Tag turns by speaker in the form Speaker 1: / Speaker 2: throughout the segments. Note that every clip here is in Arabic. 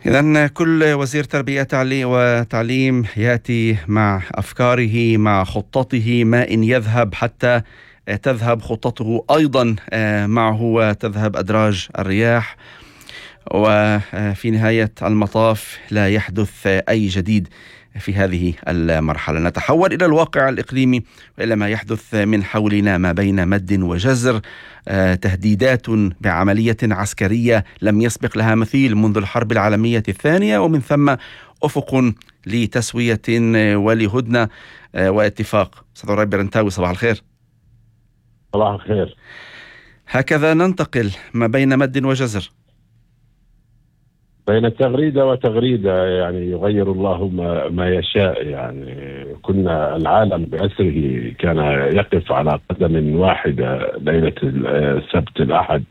Speaker 1: إذن كل وزير تربية وتعليم يأتي مع أفكاره، مع خطته، ما إن يذهب حتى تذهب خطته أيضا معه وتذهب أدراج الرياح، وفي نهاية المطاف لا يحدث أي جديد في هذه المرحلة. نتحول إلى الواقع الإقليمي وإلى ما يحدث من حولنا ما بين مد وجزر، تهديدات بعملية عسكرية لم يسبق لها مثيل منذ الحرب العالمية الثانية، ومن ثم أفق لتسوية ولهدنة واتفاق. أستاذ ربي رنتاوي، صباح الخير.
Speaker 2: صباح الخير.
Speaker 1: هكذا ننتقل ما بين مد وجزر،
Speaker 2: بين تغريدة وتغريدة، يعني يغير الله ما يشاء. يعني كنا العالم بأسره كان يقف على قدم واحدة ليلة السبت الأحد،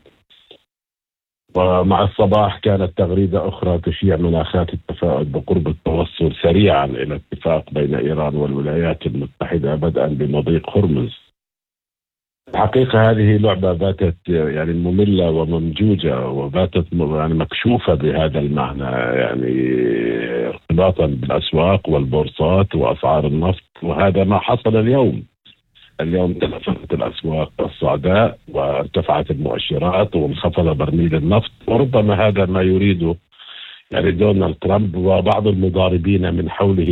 Speaker 2: ومع الصباح كانت تغريدة أخرى تشيع مناخات التفاؤل بقرب التوصل سريعا إلى اتفاق بين إيران والولايات المتحدة بدءا بمضيق هرمز. الحقيقة هذه لعبة باتت يعني مملة وممجوجة، وباتت يعني مكشوفة بهذا المعنى، يعني ارتباطا بالأسواق والبورصات وأسعار النفط. وهذا ما حصل اليوم تلفت الأسواق الصعداء وارتفعت المؤشرات وانخفض برميل النفط، وربما هذا ما يريده يعني دونالد ترامب وبعض المضاربين من حوله